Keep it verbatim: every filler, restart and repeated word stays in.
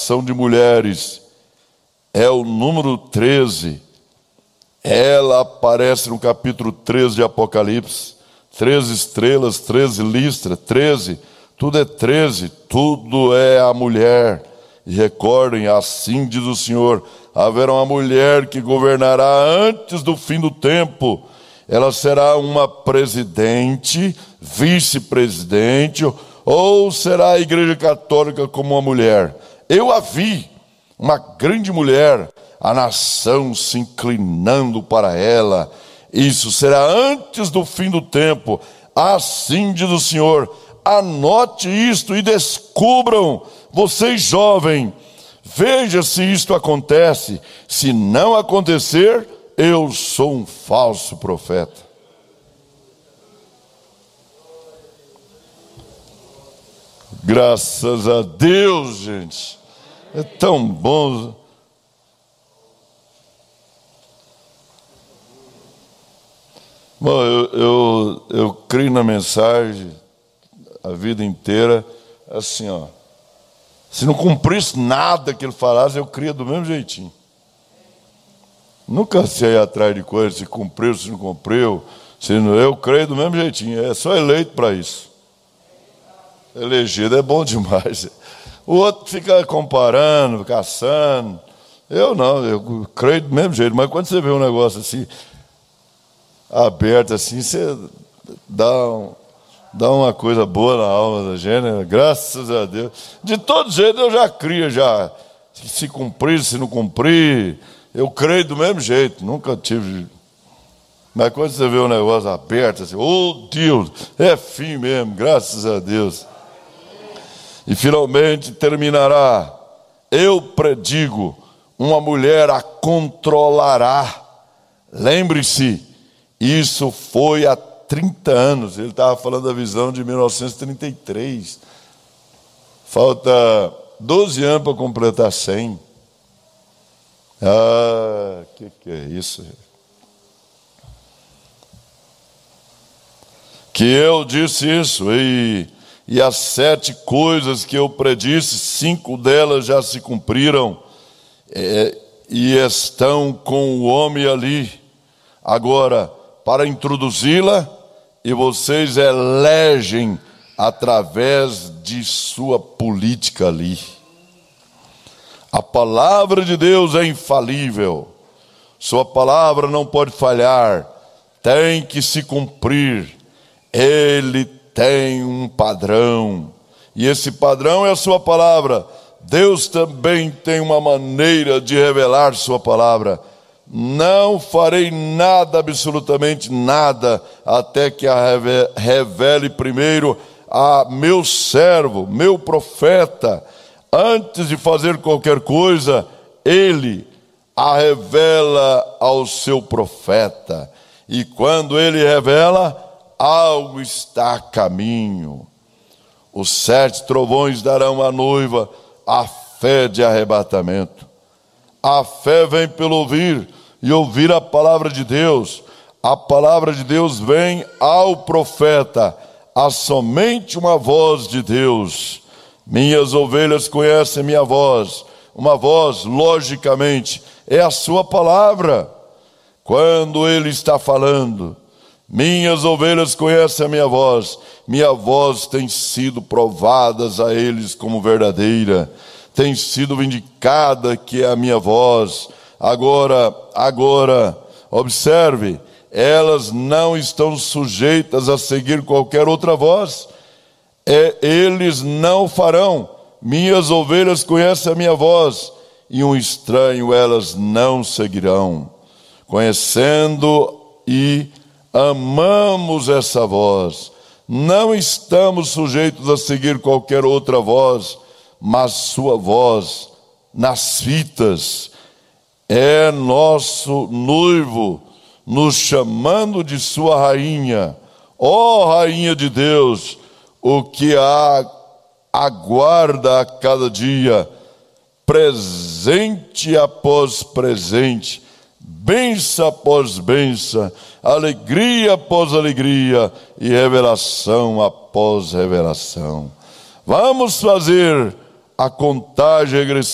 geração de mulheres é o número treze. Ela aparece no capítulo treze de Apocalipse. treze estrelas, treze listras, treze. Tudo é treze, tudo é a mulher. E recordem, assim diz o Senhor, haverá uma mulher que governará antes do fim do tempo. Ela será uma presidente, vice-presidente, ou será a Igreja Católica como uma mulher. Eu a vi, uma grande mulher, a nação se inclinando para ela. Isso será antes do fim do tempo. Assim diz o Senhor. Anote isto e descubram, vocês jovens, veja se isto acontece. Se não acontecer, eu sou um falso profeta. Graças a Deus, gente. É tão bom. Bom, eu, eu, eu creio na mensagem a vida inteira, assim, ó. Se não cumprisse nada que ele falasse, eu cria do mesmo jeitinho. Nunca sei atrás de coisas, se cumpriu, se não cumpriu. Se não, eu creio do mesmo jeitinho. É só eleito para isso. Elegido é bom demais. O outro fica comparando, caçando. Eu não, eu creio do mesmo jeito. Mas quando você vê um negócio assim, aberto assim, você dá, um, dá uma coisa boa na alma da gente, né? Graças a Deus. De todo jeito eu já crio, já. Se cumprir, se não cumprir, eu creio do mesmo jeito. Nunca tive. Mas quando você vê um negócio aberto assim, oh Deus, é fim mesmo, graças a Deus. E finalmente terminará. Eu predigo, uma mulher a controlará. Lembre-se, isso foi há trinta anos. Ele estava falando da visão de mil novecentos e trinta e três. Falta doze anos para completar cem. Ah, o que, que é isso? Que eu disse isso, e, e as sete coisas que eu predisse, cinco delas já se cumpriram, é, e estão com o homem ali. Agora, para introduzi-la, e vocês elegem através de sua política ali. A palavra de Deus é infalível. Sua palavra não pode falhar. Tem que se cumprir. Ele tem um padrão. E esse padrão é a sua palavra. Deus também tem uma maneira de revelar sua palavra. Não farei nada, absolutamente nada, até que a revele primeiro a meu servo, meu profeta. Antes de fazer qualquer coisa, ele a revela ao seu profeta. E quando ele revela, algo está a caminho. Os sete trovões darão à noiva a fé de arrebatamento. A fé vem pelo ouvir, e ouvir a palavra de Deus. A palavra de Deus vem ao profeta, há somente uma voz de Deus. Minhas ovelhas conhecem minha voz. Uma voz, logicamente, é a sua palavra. Quando ele está falando, minhas ovelhas conhecem a minha voz. Minha voz tem sido provada a eles como verdadeira. Tem sido vindicada que é a minha voz. Agora, agora, observe, elas não estão sujeitas a seguir qualquer outra voz. É, eles não farão. Minhas ovelhas conhecem a minha voz, e um estranho elas não seguirão. Conhecendo e amamos essa voz, não estamos sujeitos a seguir qualquer outra voz, mas sua voz nas fitas. É nosso noivo nos chamando de sua rainha. Ó rainha de Deus, o que a aguarda a cada dia, presente após presente, bênção após bênção, alegria após alegria e revelação após revelação. Vamos fazer a contagem regressiva